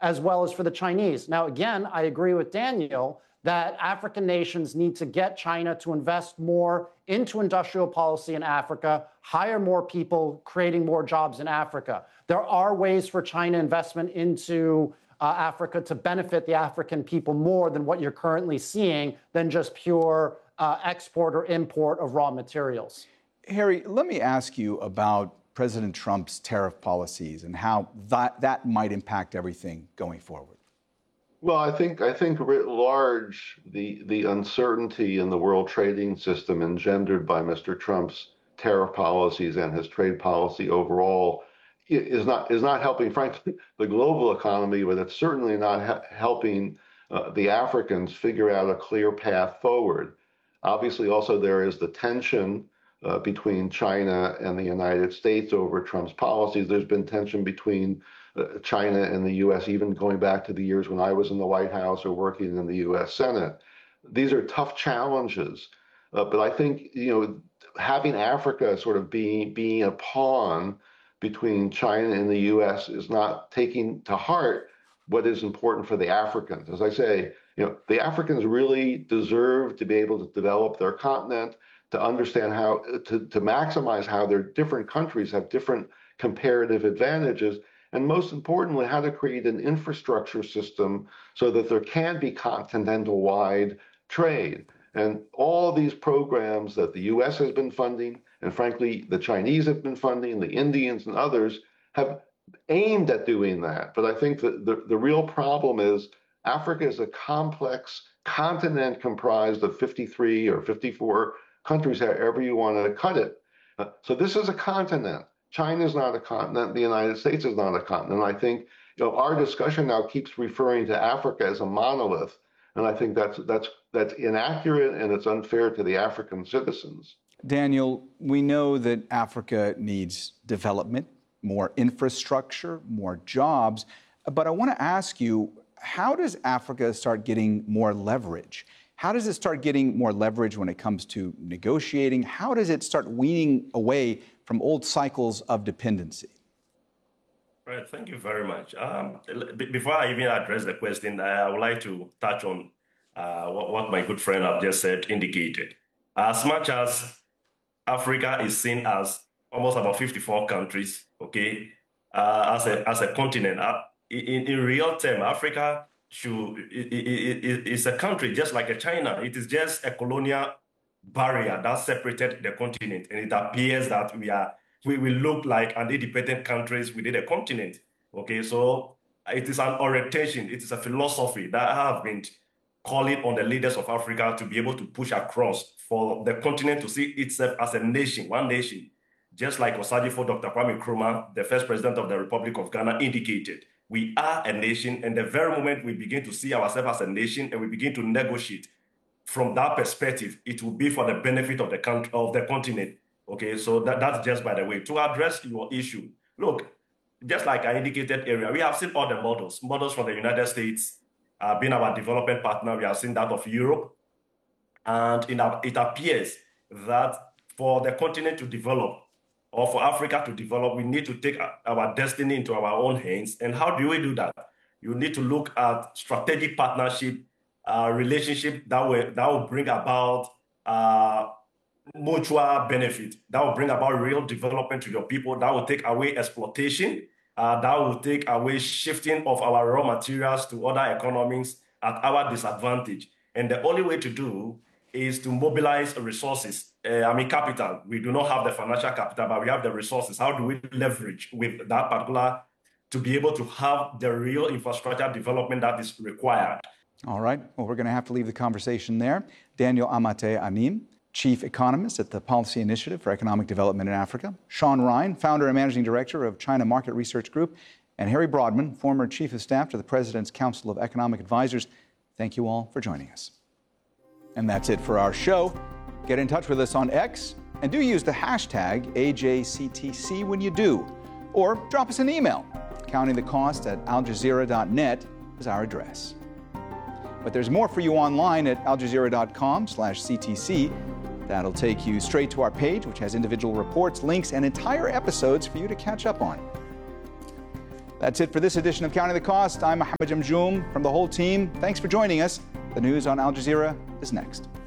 as well as for the Chinese. Now, again, I agree with Daniel that African nations need to get China to invest more into industrial policy in Africa, hire more people, creating more jobs in Africa. There are ways for China investment into Africa to benefit the African people more than what you're currently seeing than just pure export or import of raw materials. Harry, let me ask you about President Trump's tariff policies and how that might impact everything going forward. Well, I think writ large, the uncertainty in the world trading system engendered by Mr. Trump's tariff policies and his trade policy overall is not helping, frankly, the global economy, but it's certainly not helping the Africans figure out a clear path forward. Obviously, also there is the tension between China and the United States over Trump's policies. There's been tension between China and the U.S. even going back to the years when I was in the White House or working in the U.S. Senate. These are tough challenges, but I think having Africa sort of being a pawn between China and the U.S. is not taking to heart what is important for the Africans. As I say, the Africans really deserve to be able to develop their continent, to understand how to maximize how their different countries have different comparative advantages, and most importantly, how to create an infrastructure system so that there can be continental-wide trade. And all these programs that the U.S. has been funding, and frankly, the Chinese have been funding, the Indians and others have aimed at doing that. But I think that the real problem is Africa is a complex continent comprised of 53 or 54 countries, however you want to cut it. So this is a continent. China is not a continent. The United States is not a continent. I think our discussion now keeps referring to Africa as a monolith, and I think that's inaccurate and it's unfair to the African citizens. Daniel, we know that Africa needs development, more infrastructure, more jobs, but I want to ask you, how does Africa start getting more leverage? How does it start getting more leverage when it comes to negotiating? How does it start weaning away from old cycles of dependency? Right, thank you very much. Before I even address the question, I would like to touch on what my good friend have just said, indicated. As much as Africa is seen as almost about 54 countries, okay, as a continent, in real term, Africa is a country just like a China. It is just a colonial barrier that separated the continent, and it appears that we will look like an independent countries within a continent. Okay, so it is an orientation, it is a philosophy that I have been calling on the leaders of Africa to be able to push across for the continent to see itself as a nation, one nation, just like Osagyefo Dr. Kwame Nkrumah, the first president of the Republic of Ghana, indicated. We are a nation, and the very moment we begin to see ourselves as a nation and we begin to negotiate from that perspective, it will be for the benefit of the country, of the continent. Okay, so that's just by the way. To address your issue, look, just like I indicated earlier, we have seen all the models from the United States being our development partner. We have seen that of Europe, and it appears that for the continent to develop, or for Africa to develop, we need to take our destiny into our own hands. And how do we do that? You need to look at strategic partnership, relationship that will bring about mutual benefit, that will bring about real development to your people, that will take away exploitation, that will take away shifting of our raw materials to other economies at our disadvantage. And the only way to do is to mobilize resources. Capital. We do not have the financial capital, but we have the resources. How do we leverage with that particular to be able to have the real infrastructure development that is required? All right. Well, we're going to have to leave the conversation there. Daniel Amate-Anim, Chief Economist at the Policy Initiative for Economic Development in Africa, Sean Ryan, Founder and Managing Director of China Market Research Group, and Harry Brodman, former Chief of Staff to the President's Council of Economic Advisors. Thank you all for joining us. And that's it for our show. Get in touch with us on X and do use the hashtag AJCTC when you do. Or drop us an email. Counting the cost at aljazeera.net is our address. But there's more for you online at aljazeera.com/CTC. That'll take you straight to our page, which has individual reports, links, and entire episodes for you to catch up on. That's it for this edition of Counting the Cost. I'm Mohammed Jamjoom from the whole team. Thanks for joining us. The news on Al Jazeera is next.